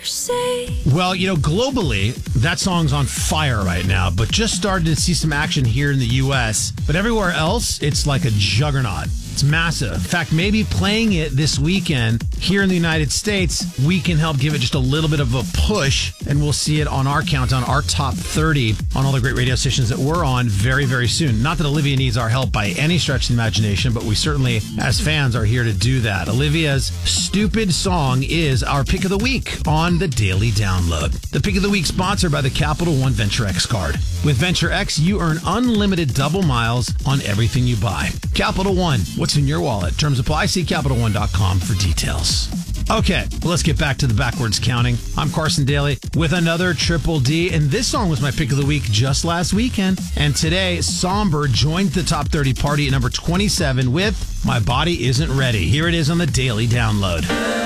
say. Well, globally, that song's on fire right now, but just started to see some action here in the U.S. But everywhere else, it's like a juggernaut. It's massive. In fact, maybe playing it this weekend here in the United States, we can help give it just a little bit of a push, and we'll see it on our countdown, our top 30 on all the great radio stations that we're on very, very soon. Not that Olivia needs our help by any stretch of the imagination, but we certainly, as fans, are here to do that. Olivia's Stupid Song is our pick of the week on the Daily Download. The pick of the week sponsored by the Capital One Venture X card. With Venture X, you earn unlimited double miles on everything you buy. Capital One, what's in your wallet? Terms apply. See CapitalOne.com for details. Okay, well, let's get back to the backwards counting. I'm Carson Daly with another Triple D, and this song was my pick of the week just last weekend. And today, Somber joined the top 30 party at number 27 with My Body Isn't Ready. Here it is on the Daily Download.